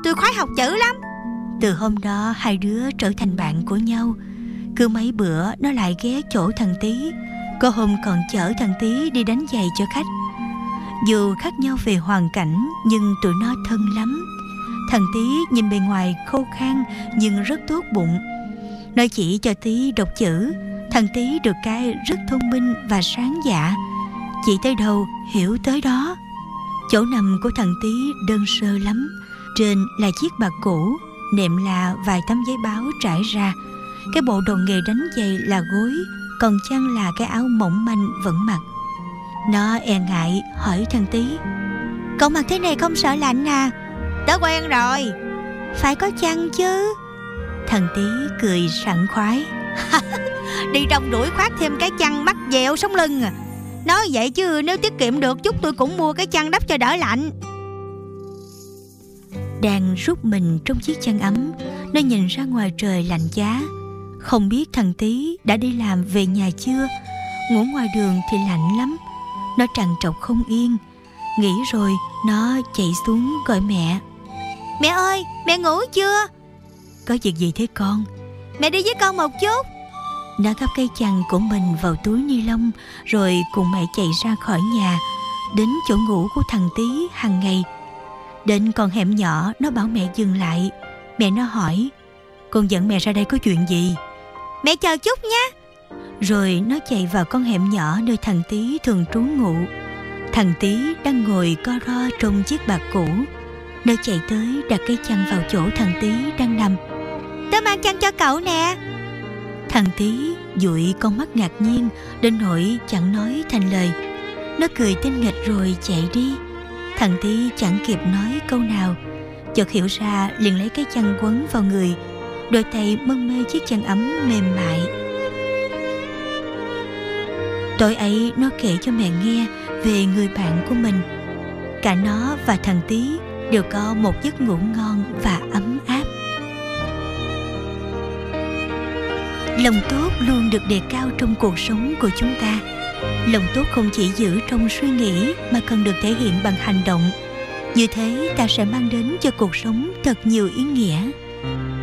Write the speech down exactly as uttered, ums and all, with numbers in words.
tôi khoái học chữ lắm. Từ hôm đó hai đứa trở thành bạn của nhau. Cứ mấy bữa nó lại ghé chỗ thằng Tí. Có hôm còn chở thằng Tí đi đánh giày cho khách. Dù khác nhau về hoàn cảnh nhưng tụi nó thân lắm. Thằng Tí nhìn bề ngoài khô khan nhưng rất tốt bụng. Nó chỉ cho Tí đọc chữ. Thằng Tí được cái rất thông minh và sáng dạ. Chỉ tới đâu hiểu tới đó. Chỗ nằm của thằng Tí đơn sơ lắm. Trên là chiếc bạt cũ, nệm là vài tấm giấy báo trải ra. Cái bộ đồ nghề đánh giày là gối, còn chăn là cái áo mỏng manh vẫn mặc. Nó e ngại hỏi thằng Tí: "Cậu mặc thế này không sợ lạnh à?" "Tớ quen rồi." "Phải có chăn chứ." Thằng Tí cười sảng khoái: "Đi trong đuổi khoác thêm cái chăn mắc dẹo sống lưng à. Nói vậy chứ nếu tiết kiệm được chút tôi cũng mua cái chăn đắp cho đỡ lạnh." Đang rút mình trong chiếc chăn ấm, nó nhìn ra ngoài trời lạnh giá. Không biết thằng Tí đã đi làm về nhà chưa. Ngủ ngoài đường thì lạnh lắm. Nó trằn trọc không yên. Nghĩ rồi nó chạy xuống gọi mẹ: "Mẹ ơi, mẹ ngủ chưa?" "Có việc gì thế con?" "Mẹ đi với con một chút." Nó gấp cái chăn của mình vào túi ni lông rồi cùng mẹ chạy ra khỏi nhà, đến chỗ ngủ của thằng Tí hàng ngày. Đến con hẻm nhỏ, nó bảo mẹ dừng lại. Mẹ nó hỏi: "Con dẫn mẹ ra đây có chuyện gì?" "Mẹ chờ chút nhé." Rồi nó chạy vào con hẻm nhỏ nơi thằng Tí thường trú ngụ. Thằng Tí đang ngồi co ro trong chiếc bạt cũ. Nó chạy tới đặt cái chăn vào chỗ thằng Tí đang nằm. "Tớ mang chăn cho cậu nè." Thằng Tí dụi con mắt ngạc nhiên đến nỗi chẳng nói thành lời. Nó cười tinh nghịch rồi chạy đi. Thằng Tí chẳng kịp nói câu nào, chợt hiểu ra liền lấy cái chăn quấn vào người. Đôi tay mân mê chiếc chăn ấm mềm mại. Tối ấy nó kể cho mẹ nghe về người bạn của mình. Cả nó và thằng Tí đều có một giấc ngủ ngon và ấm áp. Lòng tốt luôn được đề cao trong cuộc sống của chúng ta. Lòng tốt không chỉ giữ trong suy nghĩ mà còn được thể hiện bằng hành động. Như thế ta sẽ mang đến cho cuộc sống thật nhiều ý nghĩa.